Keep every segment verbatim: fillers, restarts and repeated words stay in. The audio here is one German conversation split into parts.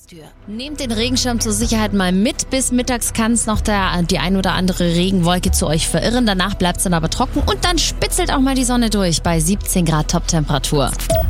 Haustür. Nehmt den Regenschirm zur Sicherheit mal mit. Bis mittags kann es noch der, die ein oder andere Regenwolke zu euch verirren. Danach bleibt es dann aber trocken und dann spitzelt auch mal die Sonne durch bei siebzehn Grad Toptemperatur.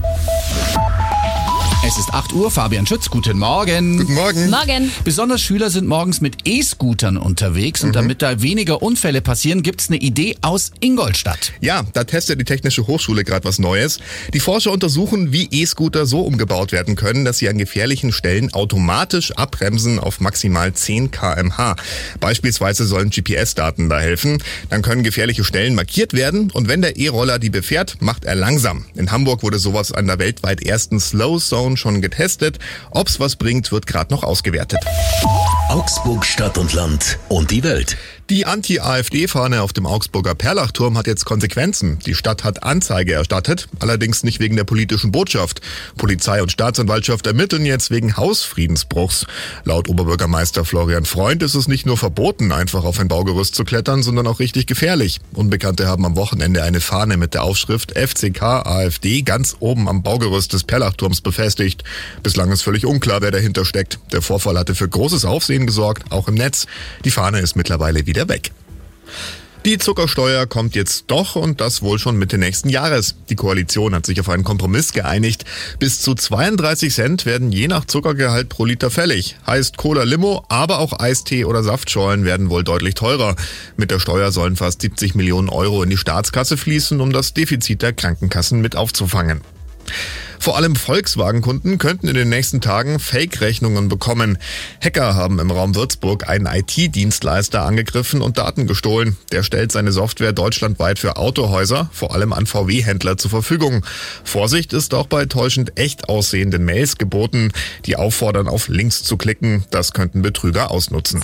Es ist acht Uhr, Fabian Schütz, guten Morgen. Guten Morgen. Morgen. Besonders Schüler sind morgens mit E-Scootern unterwegs und mhm. damit da weniger Unfälle passieren, gibt's eine Idee aus Ingolstadt. Ja, da testet die Technische Hochschule gerade was Neues. Die Forscher untersuchen, wie E-Scooter so umgebaut werden können, dass sie an gefährlichen Stellen automatisch abbremsen auf maximal zehn Kilometer pro Stunde. Beispielsweise sollen G P S-Daten da helfen. Dann können gefährliche Stellen markiert werden und wenn der E-Roller die befährt, macht er langsam. In Hamburg wurde sowas an der weltweit ersten Slow Zone schon getestet. Ob's was bringt, wird gerade noch ausgewertet. Augsburg, Stadt und Land und die Welt. Die Anti-AfD-Fahne auf dem Augsburger Perlachturm hat jetzt Konsequenzen. Die Stadt hat Anzeige erstattet, allerdings nicht wegen der politischen Botschaft. Polizei und Staatsanwaltschaft ermitteln jetzt wegen Hausfriedensbruchs. Laut Oberbürgermeister Florian Freund ist es nicht nur verboten, einfach auf ein Baugerüst zu klettern, sondern auch richtig gefährlich. Unbekannte haben am Wochenende eine Fahne mit der Aufschrift F C K AfD ganz oben am Baugerüst des Perlachturms befestigt. Bislang ist völlig unklar, wer dahinter steckt. Der Vorfall hatte für großes Aufsehen gesorgt, auch im Netz. Die Fahne ist mittlerweile wieder weg. Die Zuckersteuer kommt jetzt doch und das wohl schon Mitte nächsten Jahres. Die Koalition hat sich auf einen Kompromiss geeinigt. Bis zu zweiunddreißig Cent werden je nach Zuckergehalt pro Liter fällig. Heißt Cola Limo, aber auch Eistee oder Saftschorlen werden wohl deutlich teurer. Mit der Steuer sollen fast siebzig Millionen Euro in die Staatskasse fließen, um das Defizit der Krankenkassen mit aufzufangen. Vor allem Volkswagen-Kunden könnten in den nächsten Tagen Fake-Rechnungen bekommen. Hacker haben im Raum Würzburg einen I T-Dienstleister angegriffen und Daten gestohlen. Der stellt seine Software deutschlandweit für Autohäuser, vor allem an V W-Händler, zur Verfügung. Vorsicht ist auch bei täuschend echt aussehenden Mails geboten, die auffordern, auf Links zu klicken. Das könnten Betrüger ausnutzen.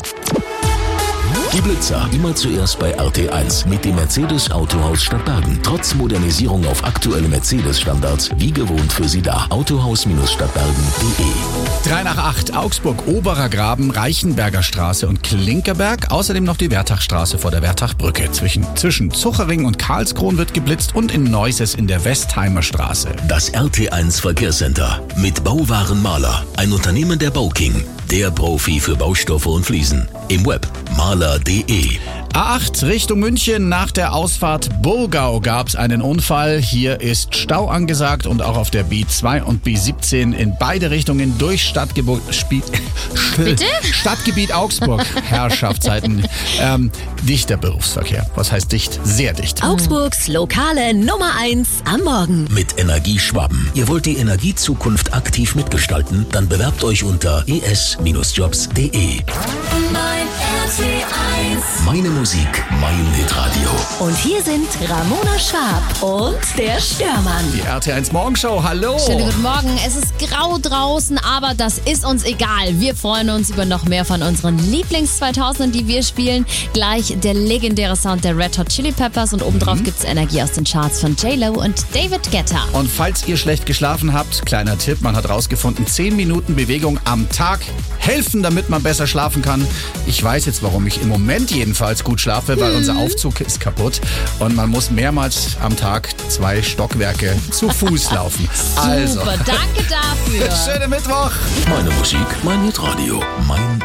Die Blitzer immer zuerst bei R T eins mit dem Mercedes Autohaus Stadtbergen. Trotz Modernisierung auf aktuelle Mercedes-Standards, wie gewohnt für Sie da. Autohaus Stadtbergen punkt de. drei nach acht, Augsburg, Oberer Graben, Reichenberger Straße und Klinkerberg. Außerdem noch die Wertachstraße vor der Wertachbrücke. Zwischen, zwischen Zuchering und Karlskron wird geblitzt und in Neuses in der Westheimer Straße. Das R T eins Verkehrscenter mit Bauwaren Maler. Ein Unternehmen der Bauking. Der Profi für Baustoffe und Fliesen. Im Web maler punkt de. A acht Richtung München. Nach der Ausfahrt Burgau gab es einen Unfall. Hier ist Stau angesagt und auch auf der B zwei und B siebzehn in beide Richtungen durch Stadtgebiet, Bitte? Stadtgebiet Augsburg. Herrschaftszeiten. Ähm, dichter Berufsverkehr. Was heißt dicht? Sehr dicht. Augsburgs lokale Nummer eins am Morgen. Mit Energieschwaben. Ihr wollt die Energiezukunft aktiv mitgestalten? Dann bewerbt euch unter e s Jobs punkt de. Mein R T eins. Meine Musik, mein Hitradio. Und hier sind Ramona Schwab und der Störmann. Die R T eins Morgenshow, hallo. Schönen guten Morgen. Es ist grau draußen, aber das ist uns egal. Wir freuen uns über noch mehr von unseren Lieblings-zweitausendern, die wir spielen. Gleich der legendäre Sound der Red Hot Chili Peppers und obendrauf mhm. gibt's Energie aus den Charts von J-Lo und David Guetta. Und falls ihr schlecht geschlafen habt, kleiner Tipp, man hat rausgefunden, zehn Minuten Bewegung am Tag helfen, damit man besser schlafen kann. Ich weiß jetzt, warum ich im Moment jedenfalls gut schlafe, weil hm. unser Aufzug ist kaputt und man muss mehrmals am Tag zwei Stockwerke zu Fuß laufen. Also. Super, danke dafür. Schönen Mittwoch. Meine Musik, mein Hitradio, mein